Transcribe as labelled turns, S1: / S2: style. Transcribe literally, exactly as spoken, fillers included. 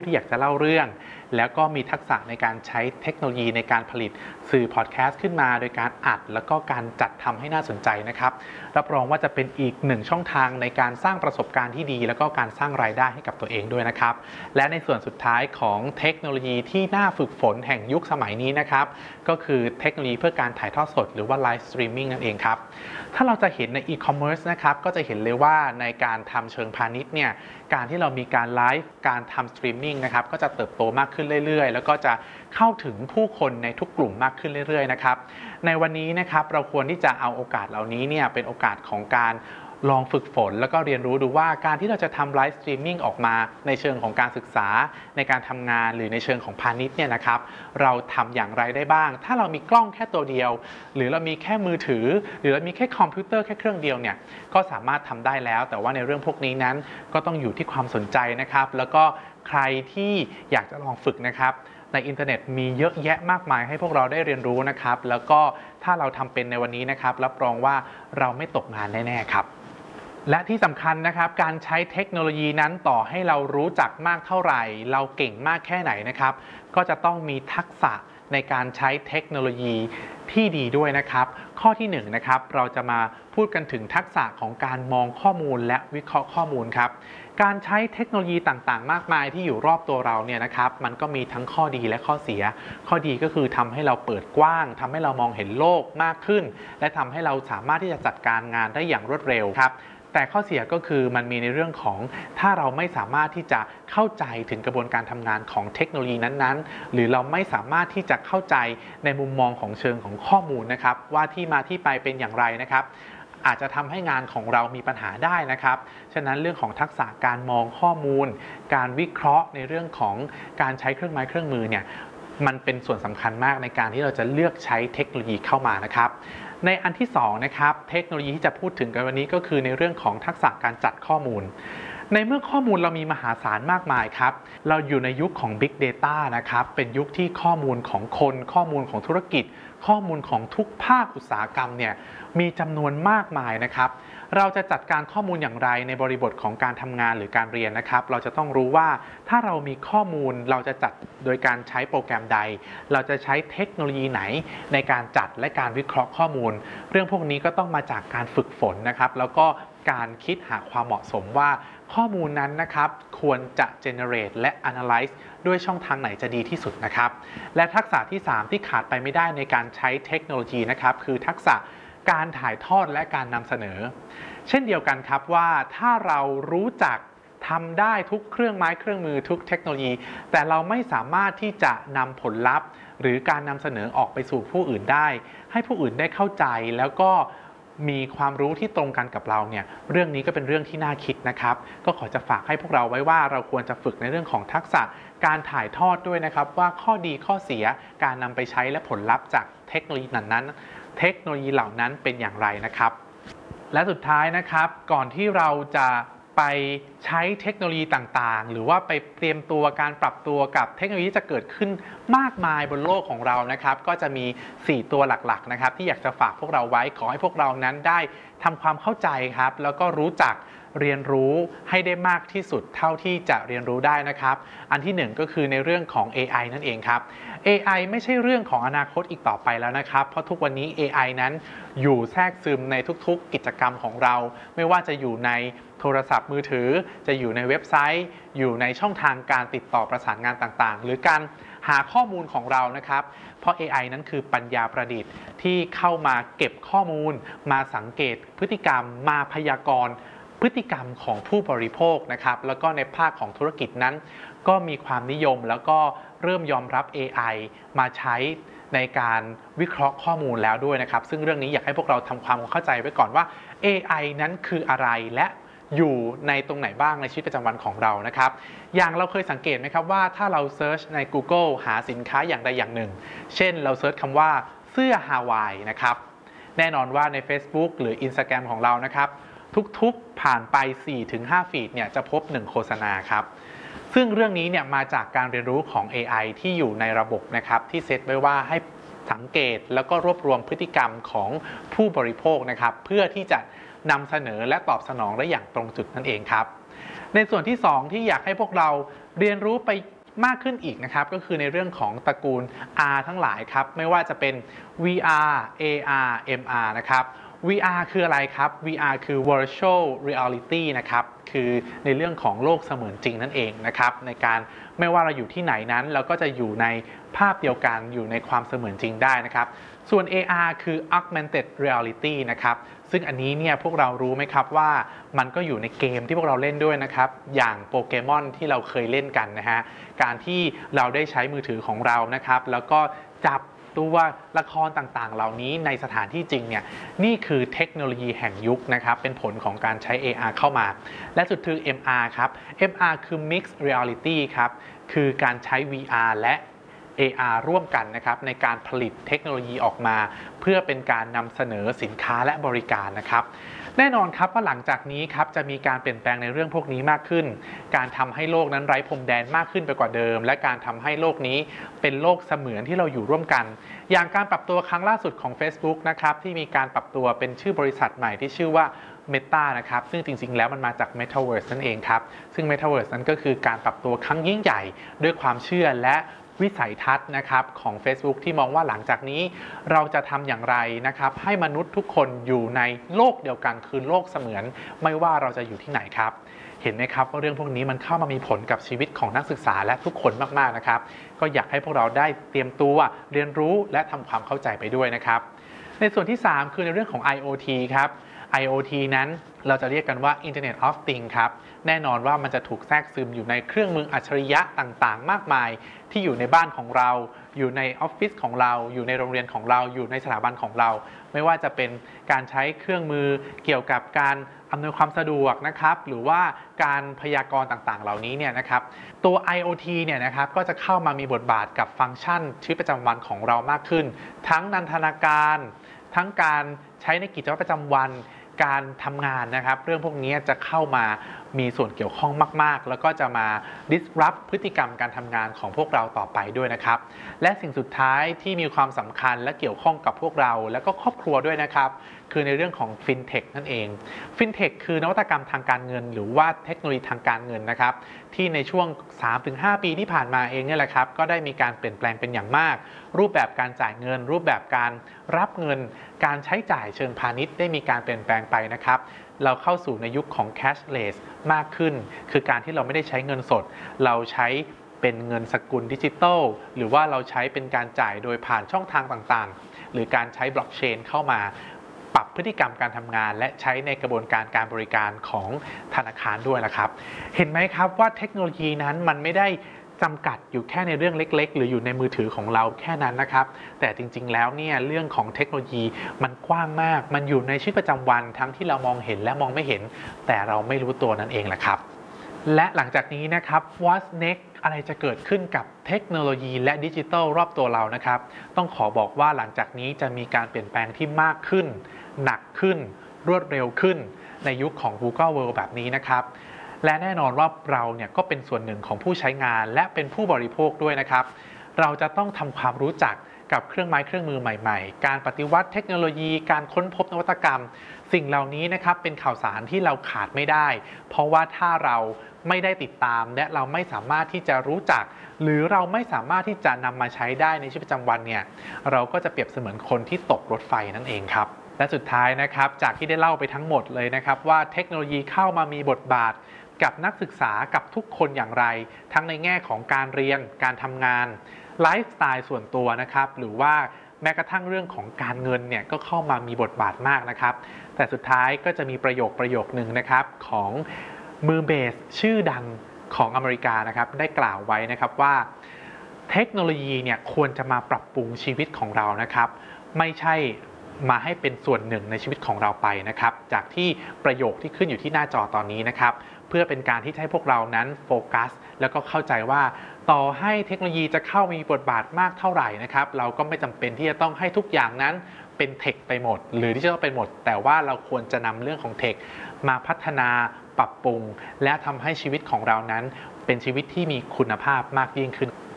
S1: ที่อยากจะเล่าเรื่องแล้วก็มีทักษะในการใช้เทคโนโลยีในการผลิตสื่อพอดแคสต์ขึ้นมาโดยการอัดแล้วก็การจัดทำให้น่าสนใจนะครับรับรองว่าจะเป็นอีกหนึ่งช่องทางในการสร้างประสบการณ์ที่ดีแล้วก็การสร้างรายได้ให้กับตัวเองด้วยนะครับและในส่วนสุดท้ายของเทคโนโลยีที่น่าฝึกฝนแห่งยุคสมัยนี้นะครับก็คือเทคโนโลยีเพื่อการถ่ายทอดสดหรือว่าไลฟ์สตรีมมิ่งนั่นเองครับถ้าเราจะเห็นในอีคอมเมิร์ซนะครับก็จะเห็นเลยว่าในการทำเชิงพาณิชย์เนี่ยการที่เรามีการไลฟ์การทำสตรีมมิ่งนะครับก็จะเติบโตมากขึ้นเรื่อยๆแล้วก็จะเข้าถึงผู้คนในทุกกลุ่มมากขึ้นเรื่อยๆนะครับในวันนี้นะครับเราควรที่จะเอาโอกาสเหล่านี้เนี่ยเป็นโอกาสของการลองฝึกฝนแล้วก็เรียนรู้ดูว่าการที่เราจะทำไลฟ์สตรีมมิ่งออกมาในเชิงของการศึกษาในการทำงานหรือในเชิงของพาณิชย์เนี่ยนะครับเราทำอย่างไรได้บ้างถ้าเรามีกล้องแค่ตัวเดียวหรือเรามีแค่มือถือหรือเรามีแค่คอมพิวเตอร์แค่เครื่องเดียวเนี่ยก็สามารถทำได้แล้วแต่ว่าในเรื่องพวกนี้นั้นก็ต้องอยู่ที่ความสนใจนะครับแล้วก็ใครที่อยากจะลองฝึกนะครับในอินเทอร์เน็ตมีเยอะแยะมากมายให้พวกเราได้เรียนรู้นะครับแล้วก็ถ้าเราทำเป็นในวันนี้นะครับรับรองว่าเราไม่ตกงานแน่ๆครับและที่สำคัญนะครับการใช้เทคโนโลยีนั้นต่อให้เรารู้จักมากเท่าไหร่เราเก่งมากแค่ไหนนะครับก็จะต้องมีทักษะในการใช้เทคโนโลยีที่ดีด้วยนะครับข้อที่หนึ่งนะครับเราจะมาพูดกันถึงทักษะของการมองข้อมูลและวิเคราะห์ข้อมูลครับการใช้เทคโนโลยีต่างๆมากมายที่อยู่รอบตัวเราเนี่ยนะครับมันก็มีทั้งข้อดีและข้อเสียข้อดีก็คือทำให้เราเปิดกว้างทำให้เรามองเห็นโลกมากขึ้นและทำให้เราสามารถที่จะจัดการงานได้อย่างรวดเร็วครับแต่ข้อเสียก็คือมันมีในเรื่องของถ้าเราไม่สามารถที่จะเข้าใจถึงกระบวนการทำงานของเทคโนโลยีนั้นๆหรือเราไม่สามารถที่จะเข้าใจในมุมมองของเชิงของข้อมูลนะครับว่าที่มาที่ไปเป็นอย่างไรนะครับอาจจะทำให้งานของเรามีปัญหาได้นะครับฉะนั้นเรื่องของทักษะการมองข้อมูลการวิเคราะห์ในเรื่องของการใช้เครื่องไม้เครื่องมือเนี่ยมันเป็นส่วนสำคัญมากในการที่เราจะเลือกใช้เทคโนโลยีเข้ามานะครับในอันที่สองนะครับเทคโนโลยีที่จะพูดถึงกันวันนี้ก็คือในเรื่องของทักษะการจัดข้อมูลในเมื่อข้อมูลเรามีมหาศาลมากมายครับเราอยู่ในยุคของ Big Data นะครับเป็นยุคที่ข้อมูลของคนข้อมูลของธุรกิจข้อมูลของทุกภาคอุตสาหกรรมเนี่ยมีจำนวนมากมายนะครับเราจะจัดการข้อมูลอย่างไรในบริบทของการทำงานหรือการเรียนนะครับเราจะต้องรู้ว่าถ้าเรามีข้อมูลเราจะจัดโดยการใช้โปรแกรมใดเราจะใช้เทคโนโลยีไหนในการจัดและการวิเคราะห์ข้อมูลเรื่องพวกนี้ก็ต้องมาจากการฝึกฝนนะครับแล้วก็การคิดหาความเหมาะสมว่าข้อมูลนั้นนะครับควรจะ generate และ analyze ด้วยช่องทางไหนจะดีที่สุดนะครับและทักษะที่สามที่ขาดไปไม่ได้ในการใช้เทคโนโลยีนะครับคือทักษะการถ่ายทอดและการนำเสนอเช่นเดียวกันครับว่าถ้าเรารู้จักทำได้ทุกเครื่องไม้เครื่องมือทุกเทคโนโลยีแต่เราไม่สามารถที่จะนำผลลัพธ์หรือการนำเสนอออกไปสู่ผู้อื่นได้ให้ผู้อื่นได้เข้าใจแล้วก็มีความรู้ที่ตรงกันกับเราเนี่ยเรื่องนี้ก็เป็นเรื่องที่น่าคิดนะครับก็ขอจะฝากให้พวกเราไว้ว่าเราควรจะฝึกในเรื่องของทักษะการถ่ายทอดด้วยนะครับว่าข้อดีข้อเสียการนำไปใช้และผลลัพธ์จากเทคโนโลยีนั้นๆเทคโนโลยีเหล่านั้นเป็นอย่างไรนะครับและสุดท้ายนะครับก่อนที่เราจะไปใช้เทคโนโลยีต่างๆหรือว่าไปเตรียมตัวการปรับตัวกับเทคโนโลยีจะเกิดขึ้นมากมายบนโลกของเรานะครับก็จะมีสี่ตัวหลักๆนะครับที่อยากจะฝากพวกเราไว้ขอให้พวกเรานั้นได้ทำความเข้าใจครับแล้วก็รู้จักเรียนรู้ให้ได้มากที่สุดเท่าที่จะเรียนรู้ได้นะครับอันที่หนึ่งก็คือในเรื่องของ เอ ไอ นั่นเองครับ เอ ไอ ไม่ใช่เรื่องของอนาคตอีกต่อไปแล้วนะครับเพราะทุกวันนี้ เอ ไอ นั้นอยู่แทรกซึมในทุกๆกิจกรรมของเราไม่ว่าจะอยู่ในโทรศัพท์มือถือจะอยู่ในเว็บไซต์อยู่ในช่องทางการติดต่อประสานงานต่างๆหรือการหาข้อมูลของเรานะครับเพราะ เอ ไอ นั้นคือปัญญาประดิษฐ์ที่เข้ามาเก็บข้อมูลมาสังเกตพฤติกรรมมาพยากรณ์พฤติกรรมของผู้บริโภคนะครับแล้วก็ในภาคของธุรกิจนั้นก็มีความนิยมแล้วก็เริ่มยอมรับ เอ ไอ มาใช้ในการวิเคราะห์ข้อมูลแล้วด้วยนะครับซึ่งเรื่องนี้อยากให้พวกเราทำความเข้าใจไว้ก่อนว่า เอ ไอ นั้นคืออะไรและอยู่ในตรงไหนบ้างในชีวิตประจำวันของเรานะครับอย่างเราเคยสังเกตไหมครับว่าถ้าเราเซิร์ชใน Google หาสินค้าอย่างใดอย่างหนึ่งเช่นเราเซิร์ชคำว่าเสื้อฮาวายนะครับแน่นอนว่าใน Facebook หรือ Instagram ของเรานะครับทุกๆผ่านไป สี่ถึงห้า ฟีดเนี่ยจะพบหนึ่งโฆษณาครับซึ่งเรื่องนี้เนี่ยมาจากการเรียนรู้ของ เอ ไอ ที่อยู่ในระบบนะครับที่เซตไว้ว่าให้สังเกตแล้วก็รวบรวมพฤติกรรมของผู้บริโภคนะครับเพื่อที่จะนำเสนอและตอบสนองได้อย่างตรงจุดนั่นเองครับในส่วนที่สองที่อยากให้พวกเราเรียนรู้ไปมากขึ้นอีกนะครับก็คือในเรื่องของตระกูล R ทั้งหลายครับไม่ว่าจะเป็น วี อาร์ เอ อาร์ เอ็ม อาร์ นะครับ วี อาร์ คืออะไรครับ วี อาร์ คือ Virtual Reality นะครับคือในเรื่องของโลกเสมือนจริงนั่นเองนะครับในการไม่ว่าเราอยู่ที่ไหนนั้นเราก็จะอยู่ในภาพเดียวกันอยู่ในความเสมือนจริงได้นะครับส่วน เอ อาร์ คือ Augmented Reality นะครับซึ่งอันนี้เนี่ยพวกเรารู้ไหมครับว่ามันก็อยู่ในเกมที่พวกเราเล่นด้วยนะครับอย่างโปเกมอนที่เราเคยเล่นกันนะฮะการที่เราได้ใช้มือถือของเรานะครับแล้วก็จับตัวละครต่างๆเหล่านี้ในสถานที่จริงเนี่ยนี่คือเทคโนโลยีแห่งยุคนะครับเป็นผลของการใช้ เอ อาร์ เข้ามาและสุดคือ เอ็ม อาร์ ครับ เอ็ม อาร์ คือ Mixed Reality ครับคือการใช้ วี อาร์ และ เอ อาร์ ร่วมกันนะครับในการผลิตเทคโนโลยีออกมาเพื่อเป็นการนำเสนอสินค้าและบริการนะครับแน่นอนครับว่าหลังจากนี้ครับจะมีการเปลี่ยนแปลงในเรื่องพวกนี้มากขึ้นการทำให้โลกนั้นไร้พรมแดนมากขึ้นไปกว่าเดิมและการทำให้โลกนี้เป็นโลกเสมือนที่เราอยู่ร่วมกันอย่างการปรับตัวครั้งล่าสุดของ Facebook นะครับที่มีการปรับตัวเป็นชื่อบริษัทใหม่ที่ชื่อว่า Meta นะครับซึ่งจริงๆแล้วมันมาจาก Metaverse นั่นเองครับซึ่ง Metaverse นั้นก็คือการปรับตัวครั้งยิ่งใหญ่ด้วยความเชื่อและวิสัยทัศน์นะครับของ Facebook ที่มองว่าหลังจากนี้เราจะทำอย่างไรนะครับให้มนุษย์ทุกคนอยู่ในโลกเดียวกันคือโลกเสมือนไม่ว่าเราจะอยู่ที่ไหนครับเห็นไหมครับว่าเรื่องพวกนี้มันเข้ามามีผลกับชีวิตของนักศึกษาและทุกคนมากๆนะครับก็อยากให้พวกเราได้เตรียมตัวเรียนรู้และทำความเข้าใจไปด้วยนะครับในส่วนที่สามคือในเรื่องของ ไอ โอ ที ครับ ไอ โอ ที นั้นเราจะเรียกกันว่า Internet of Things ครับแน่นอนว่ามันจะถูกแทรกซึมอยู่ในเครื่องมืออัจฉริยะต่างๆมากมายที่อยู่ในบ้านของเราอยู่ในออฟฟิศของเราอยู่ในโรงเรียนของเราอยู่ในสถาบันของเราไม่ว่าจะเป็นการใช้เครื่องมือเกี่ยวกับการอำนวยความสะดวกนะครับหรือว่าการพยากรณ์ต่างๆเหล่านี้เนี่ยนะครับตัว ไอ โอ ที เนี่ยนะครับก็จะเข้ามามีบทบาทกับฟังก์ชันชีวิตประจำวันของเรามากขึ้นทั้งนันทนาการทั้งการใช้ในกิจวัตรประจำวันการทำงานนะครับเรื่องพวกนี้จะเข้ามามีส่วนเกี่ยวข้องมากๆแล้วก็จะมา disrupt พฤติกรรมการทำงานของพวกเราต่อไปด้วยนะครับและสิ่งสุดท้ายที่มีความสำคัญและเกี่ยวข้องกับพวกเราและก็ครอบครัวด้วยนะครับคือในเรื่องของ FinTech นั่นเอง FinTech คือนวัตกรรมทางการเงินหรือว่าเทคโนโลยีทางการเงินนะครับที่ในช่วง สามถึงห้า ปีที่ผ่านมาเองเนี่ยแหละครับก็ได้มีการเปลี่ยนแปลงเป็นอย่างมากรูปแบบการจ่ายเงินรูปแบบการรับเงินการใช้จ่ายเชิงพาณิชย์ได้มีการเปลี่ยนแปลงไปนะครับเราเข้าสู่ในยุคของ cashless มากขึ้นคือการที่เราไม่ได้ใช้เงินสดเราใช้เป็นเงินสกุลดิจิทัลหรือว่าเราใช้เป็นการจ่ายโดยผ่านช่องทางต่างๆหรือการใช้บล็อกเชนเข้ามาปรับพฤติกรรมการทำงานและใช้ในกระบวนการการบริการของธนาคารด้วยล่ะครับเห็นไหมครับว่าเทคโนโลยีนั้นมันไม่ได้จำกัดอยู่แค่ในเรื่องเล็กๆหรืออยู่ในมือถือของเราแค่นั้นนะครับแต่จริงๆแล้วเนี่ยเรื่องของเทคโนโลยีมันกว้างมากมันอยู่ในชีวิตประจำวันทั้งที่เรามองเห็นและมองไม่เห็นแต่เราไม่รู้ตัวนั่นเองแหละครับและหลังจากนี้นะครับ What's next อะไรจะเกิดขึ้นกับเทคโนโลยีและดิจิทัลรอบตัวเรานะครับต้องขอบอกว่าหลังจากนี้จะมีการเปลี่ยนแปลงที่มากขึ้นหนักขึ้นรวดเร็วขึ้นในยุคของ Google World แบบนี้นะครับและแน่นอนว่าเราเนี่ยก็เป็นส่วนหนึ่งของผู้ใช้งานและเป็นผู้บริโภคด้วยนะครับเราจะต้องทำความรู้จักกับเครื่องไม้เครื่องมือใหม่ๆการปฏิวัติเทคโนโลยีการค้นพบนวัตกรรมสิ่งเหล่านี้นะครับเป็นข่าวสารที่เราขาดไม่ได้เพราะว่าถ้าเราไม่ได้ติดตามและเราไม่สามารถที่จะรู้จักหรือเราไม่สามารถที่จะนำมาใช้ได้ในชีวิตประจำวันเนี่ยเราก็จะเปรียบเสมือนคนที่ตกรถไฟนั่นเองครับและสุดท้ายนะครับจากที่ได้เล่าไปทั้งหมดเลยนะครับว่าเทคโนโลยีเข้ามามีบทบาทกับนักศึกษากับทุกคนอย่างไรทั้งในแง่ของการเรียนการทำงานไลฟ์สไตล์ส่วนตัวนะครับหรือว่าแม้กระทั่งเรื่องของการเงินเนี่ยก็เข้ามามีบทบาทมากนะครับแต่สุดท้ายก็จะมีประโยคประโยคนึงนะครับของมือเบสชื่อดังของอเมริกานะครับได้กล่าวไว้นะครับว่าเทคโนโลยีเนี่ยควรจะมาปรับปรุงชีวิตของเรานะครับไม่ใช่มาให้เป็นส่วนหนึ่งในชีวิตของเราไปนะครับจากที่ประโยคที่ขึ้นอยู่ที่หน้าจอตอนนี้นะครับเพื่อเป็นการที่ให้พวกเรานั้นโฟกัสแล้วก็เข้าใจว่าต่อให้เทคโนโลยีจะเข้ามีบทบาทมากเท่าไหร่นะครับเราก็ไม่จำเป็นที่จะต้องให้ทุกอย่างนั้นเป็นเทคไปหมดหรือที่จะต้องเป็นหมดแต่ว่าเราควรจะนำเรื่องของเทคมาพัฒนาปรับปรุงและทำให้ชีวิตของเรานั้นเป็นชีวิตที่มีคุณภาพมากยิ่งขึ้น